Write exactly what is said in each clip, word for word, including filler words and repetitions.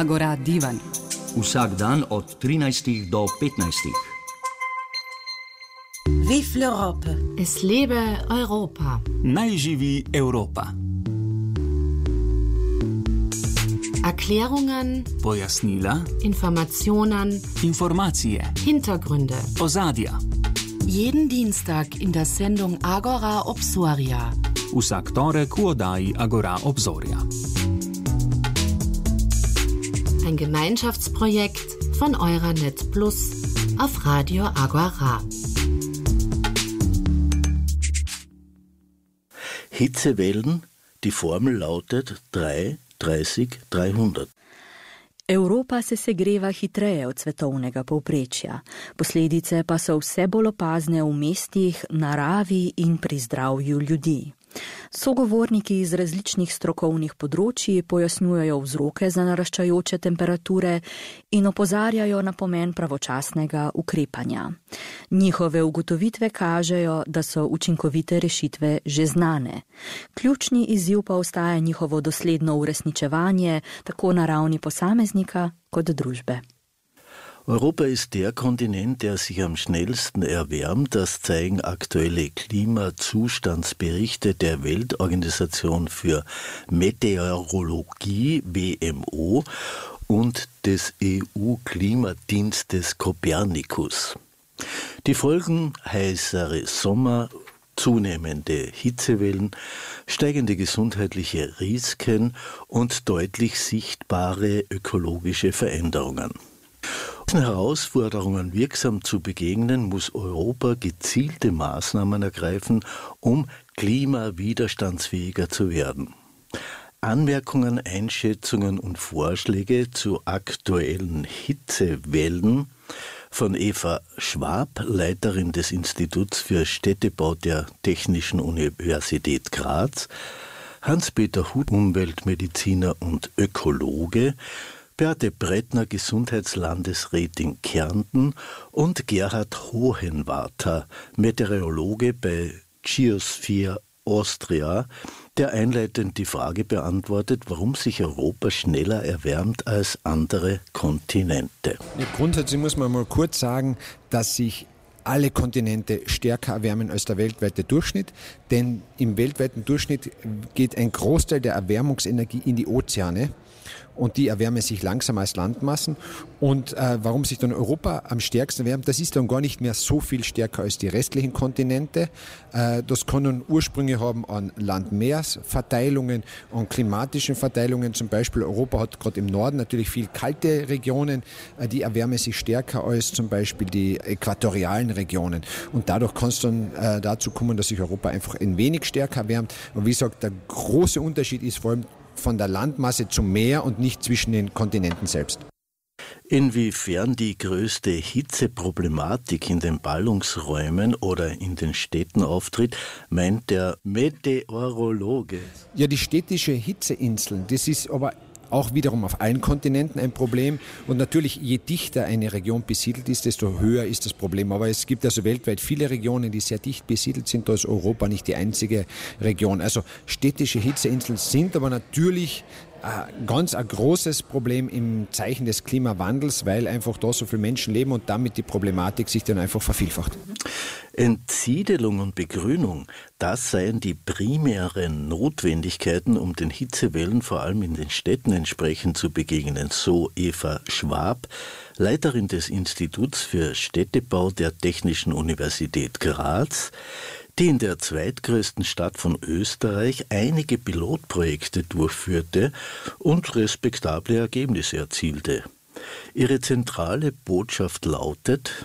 Agora Divan. Vsak dan od trinajstih do petnajstih. Vive l'Europe! Es lebe Europa! Naj živi Evropa! Erklärungen, pojasnila, Informationen, informacije, Hintergründe, ozadja. Jeden Dienstag in der Sendung Agora Obsoria. Vsak torek v oddaji Agora Obzorja. Ein Gemeinschaftsprojekt von Euranet Plus auf Radio Agora. Hitzewellen, die Formel lautet drei dreißig dreihundert. Evropa se segreva hitreje od svetovnega povprečja. Posledice pa so vse bolj opazne v mestih, naravi in pri zdravju ljudi. Sogovorniki iz različnih strokovnih področji pojasnjujejo vzroke za naraščajoče temperature in opozarjajo na pomen pravočasnega ukrepanja. Njihove ugotovitve kažejo, da so učinkovite rešitve že znane. Ključni izziv pa ostaja njihovo dosledno uresničevanje tako na ravni posameznika kot družbe. Europa ist der Kontinent, der sich am schnellsten erwärmt. Das zeigen aktuelle Klimazustandsberichte der Weltorganisation für Meteorologie, W M O, und des E U-Klimadienstes Copernicus. Die Folgen: heißere Sommer, zunehmende Hitzewellen, steigende gesundheitliche Risiken und deutlich sichtbare ökologische Veränderungen. Diesen Herausforderungen wirksam zu begegnen, muss Europa gezielte Maßnahmen ergreifen, um klimawiderstandsfähiger zu werden. Anmerkungen, Einschätzungen und Vorschläge zu aktuellen Hitzewellen von Eva Schwab, Leiterin des Instituts für Städtebau der Technischen Universität Graz, Hans-Peter Huth, Umweltmediziner und Ökologe, Beate Brettner, Gesundheitslandesrätin Kärnten, und Gerhard Hohenwarter, Meteorologe bei Geosphere Austria, der einleitend die Frage beantwortet, warum sich Europa schneller erwärmt als andere Kontinente. Ja, grundsätzlich muss man mal kurz sagen, dass sich alle Kontinente stärker erwärmen als der weltweite Durchschnitt, denn im weltweiten Durchschnitt geht ein Großteil der Erwärmungsenergie in die Ozeane. Und die erwärmen sich langsamer als Landmassen. Und äh, warum sich dann Europa am stärksten erwärmt, das ist dann gar nicht mehr so viel stärker als die restlichen Kontinente. Äh, das können Ursprünge haben an Land-Meers-Verteilungen, an klimatischen Verteilungen. Zum Beispiel Europa hat gerade im Norden natürlich viel kalte Regionen, äh, die erwärmen sich stärker als zum Beispiel die äquatorialen Regionen. Und dadurch kann es dann äh, dazu kommen, dass sich Europa einfach ein wenig stärker erwärmt. Und wie gesagt, der große Unterschied ist vor allem von der Landmasse zum Meer und nicht zwischen den Kontinenten selbst. Inwiefern die größte Hitzeproblematik in den Ballungsräumen oder in den Städten auftritt, meint der Meteorologe. Ja, die städtische Hitzeinseln, das ist aber auch wiederum auf allen Kontinenten ein Problem. Und natürlich, je dichter eine Region besiedelt ist, desto höher ist das Problem. Aber es gibt also weltweit viele Regionen, die sehr dicht besiedelt sind. Da ist Europa nicht die einzige Region. Also städtische Hitzeinseln sind aber natürlich ein ganz ein großes Problem im Zeichen des Klimawandels, weil einfach da so viele Menschen leben und damit die Problematik sich dann einfach vervielfacht. Entsiedelung und Begrünung, das seien die primären Notwendigkeiten, um den Hitzewellen vor allem in den Städten entsprechend zu begegnen, so Eva Schwab, Leiterin des Instituts für Städtebau der Technischen Universität Graz, die in der zweitgrößten Stadt von Österreich einige Pilotprojekte durchführte und respektable Ergebnisse erzielte. Ihre zentrale Botschaft lautet: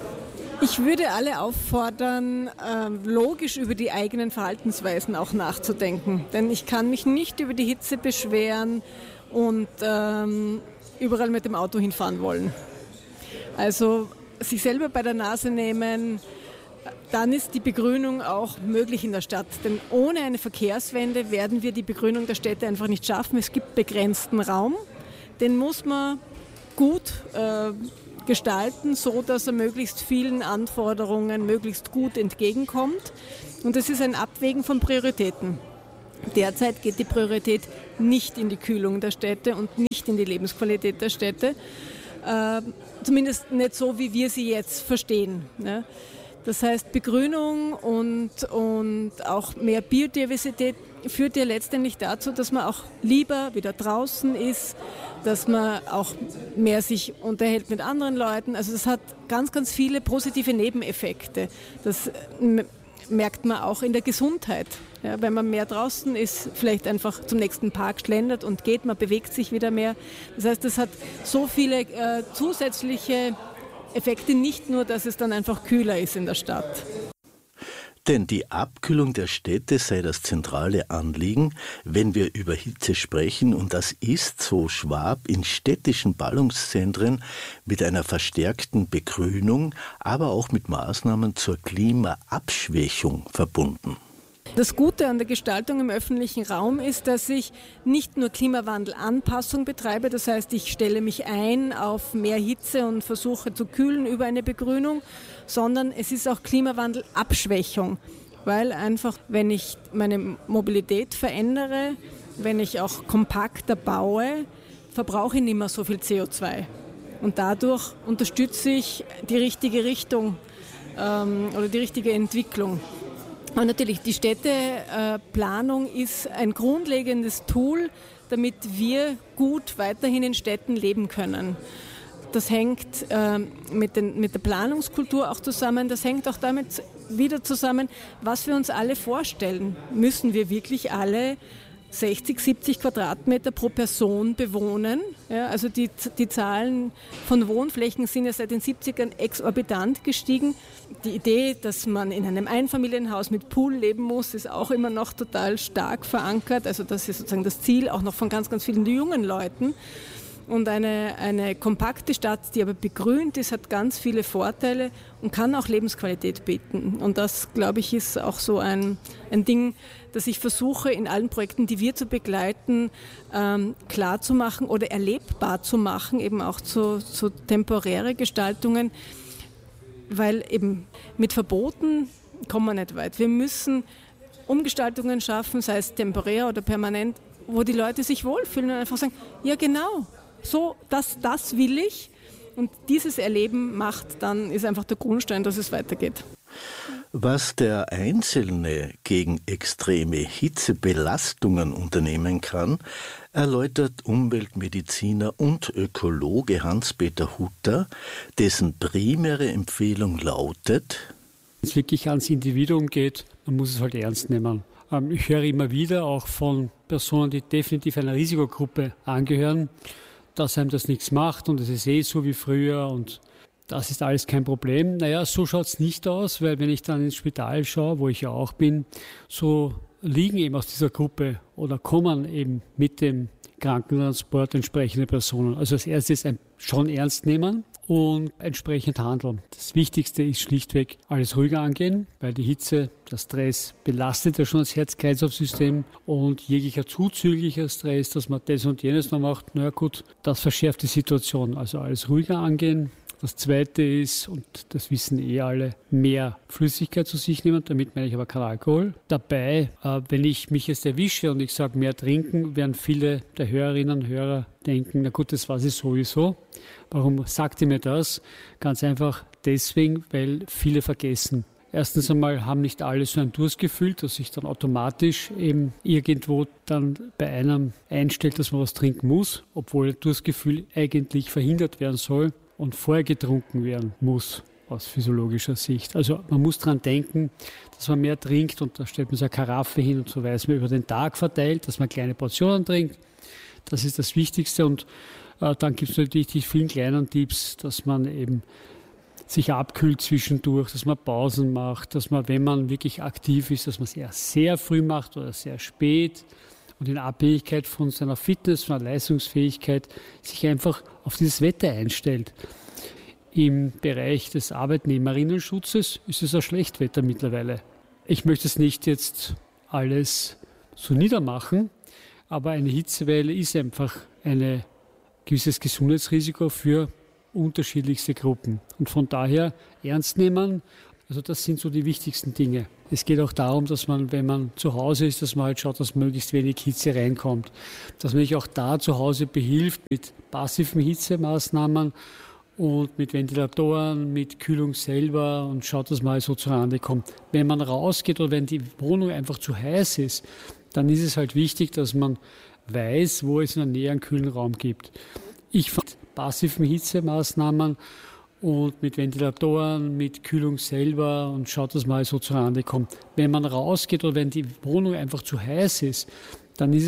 Ich würde alle auffordern, äh, logisch über die eigenen Verhaltensweisen auch nachzudenken. Denn ich kann mich nicht über die Hitze beschweren und ähm, überall mit dem Auto hinfahren wollen. Also sich selber bei der Nase nehmen, dann ist die Begrünung auch möglich in der Stadt. Denn ohne eine Verkehrswende werden wir die Begrünung der Städte einfach nicht schaffen. Es gibt begrenzten Raum, den muss man gut äh, gestalten, so dass er möglichst vielen Anforderungen möglichst gut entgegenkommt. Und es ist ein Abwägen von Prioritäten. Derzeit geht die Priorität nicht in die Kühlung der Städte und nicht in die Lebensqualität der Städte. Äh, zumindest nicht so, wie wir sie jetzt verstehen. Ne? Das heißt, Begrünung und, und auch mehr Biodiversität führt ja letztendlich dazu, dass man auch lieber wieder draußen ist, dass man auch mehr sich unterhält mit anderen Leuten. Also das hat ganz, ganz viele positive Nebeneffekte. Das merkt man auch in der Gesundheit. Ja, wenn man mehr draußen ist, vielleicht einfach zum nächsten Park schlendert und geht, man bewegt sich wieder mehr. Das heißt, das hat so viele äh, zusätzliche Effekte, nicht nur, dass es dann einfach kühler ist in der Stadt. Denn die Abkühlung der Städte sei das zentrale Anliegen, wenn wir über Hitze sprechen. Und das ist, so Schwab, in städtischen Ballungszentren mit einer verstärkten Begrünung, aber auch mit Maßnahmen zur Klimaabschwächung verbunden. Das Gute an der Gestaltung im öffentlichen Raum ist, dass ich nicht nur Klimawandelanpassung betreibe, das heißt, ich stelle mich ein auf mehr Hitze und versuche zu kühlen über eine Begrünung, sondern es ist auch Klimawandelabschwächung, weil einfach, wenn ich meine Mobilität verändere, wenn ich auch kompakter baue, verbrauche ich nicht mehr so viel C O zwei. Und dadurch unterstütze ich die richtige Richtung ähm, oder die richtige Entwicklung. Und natürlich, die Städteplanung ist ein grundlegendes Tool, damit wir gut weiterhin in Städten leben können. Das hängt äh, mit, den, mit der Planungskultur auch zusammen, das hängt auch damit wieder zusammen, was wir uns alle vorstellen. Müssen wir wirklich alle sechzig, siebzig Quadratmeter pro Person bewohnen? Ja, also die, die Zahlen von Wohnflächen sind ja seit den siebzigern exorbitant gestiegen. Die Idee, dass man in einem Einfamilienhaus mit Pool leben muss, ist auch immer noch total stark verankert. Also das ist sozusagen das Ziel auch noch von ganz, ganz vielen jungen Leuten. Und eine, eine kompakte Stadt, die aber begrünt ist, hat ganz viele Vorteile und kann auch Lebensqualität bieten. Und das, glaube ich, ist auch so ein, ein Ding, das ich versuche, in allen Projekten, die wir zu begleiten, ähm, klar zu machen oder erlebbar zu machen, eben auch zu, zu temporäre Gestaltungen, weil eben mit Verboten kommen wir nicht weit. Wir müssen Umgestaltungen schaffen, sei es temporär oder permanent, wo die Leute sich wohlfühlen und einfach sagen, ja genau, so, das, das will ich. Und dieses Erleben macht dann, ist einfach der Grundstein, dass es weitergeht. Was der Einzelne gegen extreme Hitzebelastungen unternehmen kann, erläutert Umweltmediziner und Ökologe Hans-Peter Hutter, dessen primäre Empfehlung lautet: Wenn es wirklich ans Individuum geht, man muss es halt ernst nehmen. Ich höre immer wieder auch von Personen, die definitiv einer Risikogruppe angehören, dass einem das nichts macht und es ist eh so wie früher und das ist alles kein Problem. Naja, so schaut es nicht aus, weil wenn ich dann ins Spital schaue, wo ich ja auch bin, so liegen eben aus dieser Gruppe oder kommen eben mit dem Krankentransport entsprechende Personen. Also als erstes ein schon ernst nehmen und entsprechend handeln. Das Wichtigste ist schlichtweg alles ruhiger angehen, weil die Hitze, der Stress belastet ja schon das Herz-Kreislauf-System und jeglicher zuzüglicher Stress, dass man das und jenes noch macht, na gut, das verschärft die Situation. Also alles ruhiger angehen. Das Zweite ist, und das wissen eh alle, mehr Flüssigkeit zu sich nehmen, damit meine ich aber keinen Alkohol. Dabei, äh, wenn ich mich jetzt erwische und ich sage mehr trinken, werden viele der Hörerinnen und Hörer denken, na gut, das weiß ich sowieso. Warum sagt ihr mir das? Ganz einfach deswegen, weil viele vergessen. Erstens einmal haben nicht alle so ein Durstgefühl, dass sich dann automatisch eben irgendwo dann bei einem einstellt, dass man was trinken muss, obwohl das Durstgefühl eigentlich verhindert werden soll und vorher getrunken werden muss aus physiologischer Sicht. Also man muss daran denken, dass man mehr trinkt und da stellt man so eine Karaffe hin und so weiß man über den Tag verteilt, dass man kleine Portionen trinkt. Das ist das Wichtigste und äh, dann gibt es natürlich die vielen kleinen Tipps, dass man eben sich abkühlt zwischendurch, dass man Pausen macht, dass man, wenn man wirklich aktiv ist, dass man es eher sehr früh macht oder sehr spät und in Abhängigkeit von seiner Fitness, von der Leistungsfähigkeit sich einfach auf dieses Wetter einstellt. Im Bereich des Arbeitnehmerinnenschutzes ist es ein Schlechtwetter mittlerweile. Ich möchte es nicht jetzt alles so niedermachen, aber eine Hitzewelle ist einfach ein gewisses Gesundheitsrisiko für unterschiedlichste Gruppen. Und von daher ernst nehmen, also das sind so die wichtigsten Dinge. Es geht auch darum, dass man, wenn man zu Hause ist, dass man halt schaut, dass möglichst wenig Hitze reinkommt. Dass man sich auch da zu Hause behilft mit passiven Hitzemaßnahmen und mit Ventilatoren, mit Kühlung selber und schaut, dass man halt so zurande kommt. Wenn man rausgeht oder wenn die Wohnung einfach zu heiß ist, dann ist es halt wichtig, dass man weiß, wo es in der Nähe einen kühlen Raum gibt. Ich fand passiven Hitzemaßnahmen und mit Ventilatoren, mit Kühlung selber und schaut, dass man halt so zurande kommt. Wenn man rausgeht oder wenn die Wohnung einfach zu heiß ist, dann ist es